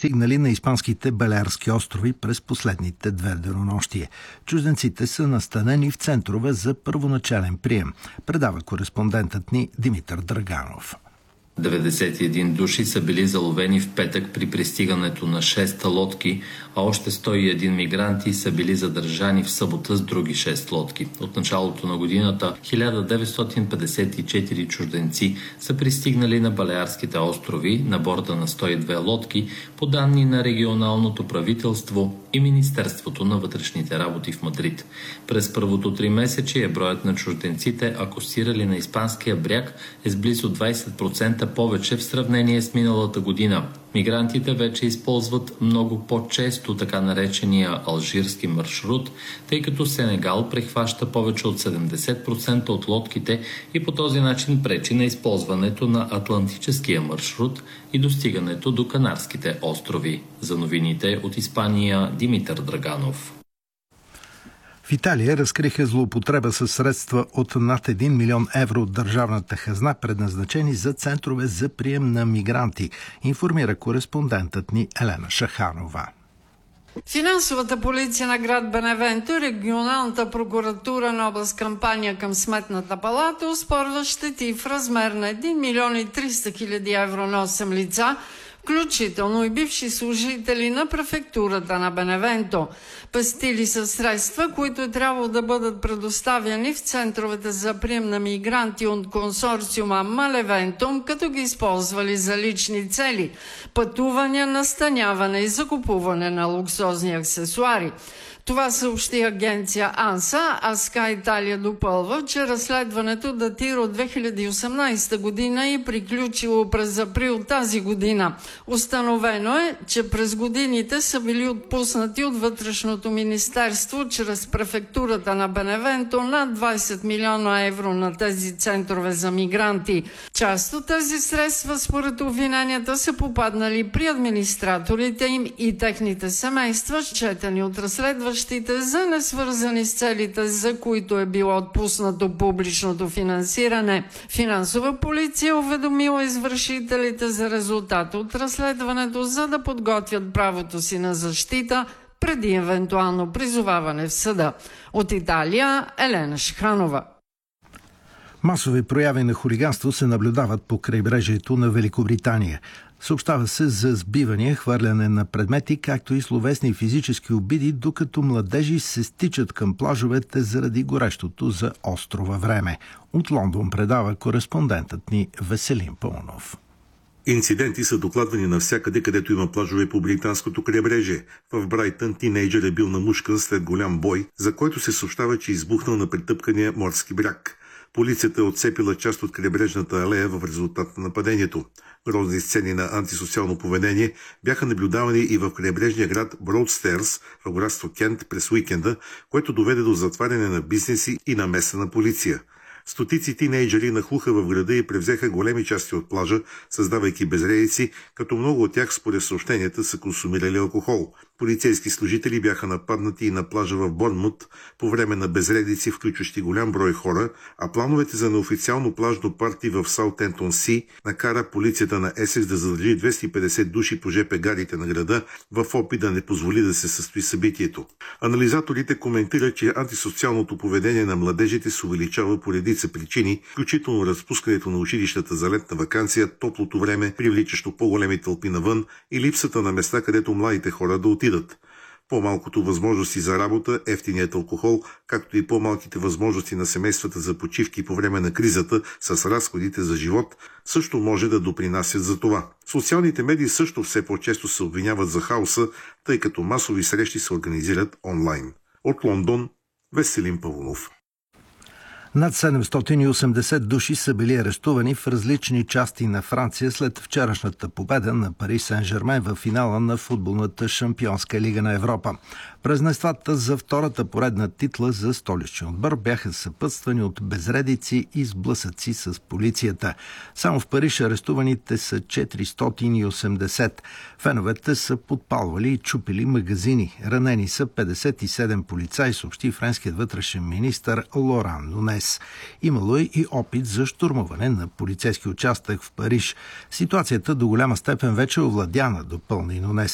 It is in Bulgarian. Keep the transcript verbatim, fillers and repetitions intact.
пристигнали на испанските Балеарски острови през последните две денонощия. Чужденците са настанени в центрове за първоначален прием, предава кореспондентът ни Димитър Драганов. деветдесет и един души са били заловени в петък при пристигането на шест лодки, а още сто и един мигранти са били задържани в събота с други шест лодки. От началото на годината хиляда деветстотин петдесет и четири чужденци са пристигнали на Балеарските острови на борда на сто и две лодки, по данни на регионалното правителство и Министерството на вътрешните работи в Мадрид. През първото тримесечие броят на чужденците, акостирали на испанския бряг, е с близо двадесет процента повече в сравнение с миналата година. Мигрантите вече използват много по-често така наречения алжирски маршрут, тъй като Сенегал прехваща повече от седемдесет процента от лодките и по този начин пречи на използването на атлантическия маршрут и достигането до Канарските острови. За новините от Испания, Димитър Драганов. В Италия разкриха злоупотреба със средства от над един милион евро от държавната хазна, предназначени за центрове за прием на мигранти, информира кореспондентът ни Елена Шаханова. Финансовата полиция на град Беневенто и регионалната прокуратура на област Кампания към Сметната палата оспорва щети в размер на един милион и триста хиляди евро на осем лица, включително и бивши служители на префектурата на Беневенто. Пестили са средства, които е трябвало да бъдат предоставяни в центровете за прием на мигранти от консорциума Малевентум, като ги използвали за лични цели – пътувания, настаняване и закупуване на луксозни аксесуари. Това съобщи агенция АНСА, а Скай Италия допълва, че разследването датира от две хиляди и осемнадесета година и приключило през април тази година. Установено е, че през годините са били отпуснати от Вътрешното министерство чрез префектурата на Беневенто над двадесет милиона евро на тези центрове за мигранти. Част от тези средства, според обвиненията, са попаднали при администраторите им и техните семейства, счетени от разследващите за несвързани с целите, за които е било отпуснато публичното финансиране. Финансова полиция уведомила извършителите за резултата от разследването, за да подготвят правото си на защита преди евентуално призоваване в съда. От Италия, Елена Шаханова. Масови прояви на хулиганство се наблюдават по крайбрежието на Великобритания. Съобщава се за сбивания, хвърляне на предмети, както и словесни физически обиди, докато младежи се стичат към плажовете заради горещото за острова време. От Лондон предава кореспондентът ни Веселин Пълнов. Инциденти са докладвани навсякъде, където има плажове по британското крайбрежие. В Брайтън тинейджър е бил намушкан след голям бой, за който се съобщава, че избухнал на претъпкания морски бряг. Полицията е отцепила част от крайбрежната алея в резултат на нападението. Грозни сцени на антисоциално поведение бяха наблюдавани и в крайбрежния град Броудстърс в градство Кент през уикенда, което доведе до затваряне на бизнеси и намеса на полиция. Стотици тинейджери нахлуха в града и превзеха големи части от плажа, създавайки безредици, като много от тях според съобщенията са консумирали алкохол. Полицейски служители бяха нападнати и на плажа в Борнмут по време на безредици, включващи голям брой хора, а плановете за неофициално плажно парти в Саутентон-Си накара полицията на Есекс да задържи двеста и петдесет души по жп гарите на града в опит да не позволи да се състои събитието. Анализаторите коментират, че антисоциалното поведение на младежите се увеличава по редица причини, включително разпускането на училищата за летна ваканция, топлото време, привличащо по-големи тълпи навън и липсата на места, където младите хора да отидат. По-малкото възможности за работа, евтиният алкохол, както и по-малките възможности на семействата за почивки по време на кризата с разходите за живот, също може да допринасят за това. Социалните медии също все по-често се обвиняват за хаоса, тъй като масови срещи се организират онлайн. От Лондон, Веселин Павлов. Над седемстотин и осемдесет души са били арестувани в различни части на Франция след вчерашната победа на Пари Сен-Жермен в финала на футболната шампионска лига на Европа. Празненствата за втората поредна титла за столичния отбор бяха съпътствани от безредици и сблъсъци с полицията. Само в Париж арестуваните са четиристотин и осемдесет. Феновете са подпалвали и чупили магазини. Ранени са петдесет и седем полицаи, съобщи френският вътрешен министър Лоран Нунес. Имало е и опит за щурмуване на полицейски участък в Париж. Ситуацията до голяма степен вече е овладяна, допълни Нунес.